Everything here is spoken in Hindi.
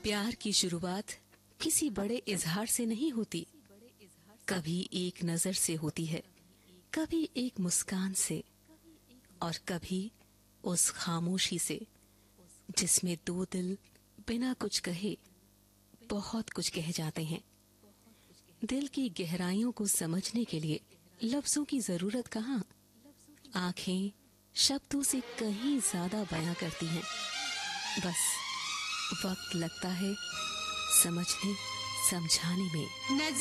प्यार की शुरुआत किसी बड़े इजहार से नहीं होती। कभी एक नजर से होती है, कभी एक मुस्कान से, और कभी उस खामोशी से जिसमें दो दिल बिना कुछ कहे बहुत कुछ कह जाते हैं। दिल की गहराइयों को समझने के लिए लफ्जों की जरूरत कहाँ। आंखें शब्दों से कहीं ज्यादा बयां करती हैं। बस वक्त लगता है समझने समझाने में।